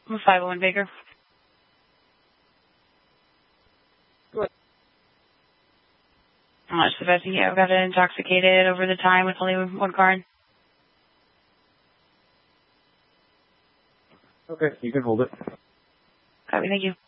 I'm 501 Baker. Go ahead. How much the best you get? I've got it intoxicated over the time with only one card. Okay, you can hold it. Copy, thank you.